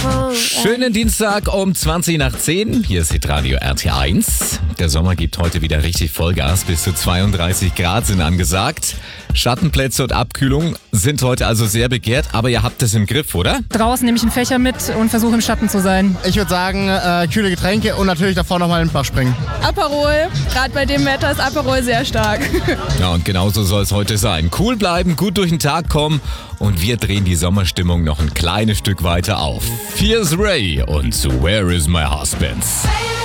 Schönen Dienstag um 20 nach 10. Hier ist Hitradio RT1. Der Sommer gibt heute wieder richtig Vollgas. Bis zu 32 Grad sind angesagt. Schattenplätze und Abkühlung sind heute also sehr begehrt, aber ihr habt es im Griff, oder? Draußen nehme ich einen Fächer mit und versuche im Schatten zu sein. Ich würde sagen, kühle Getränke und natürlich davor nochmal in den Bach springen. Aperol, gerade bei dem Wetter ist Aperol sehr stark. Ja, und genauso soll es heute sein. Cool bleiben, gut durch den Tag kommen und wir drehen die Sommerstimmung noch ein kleines Stück weiter auf. Here's Ray und Where is my husband?